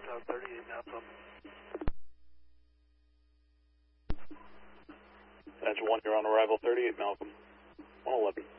38 Malcolm. That's 1, you're on arrival, 38 Malcolm, 111.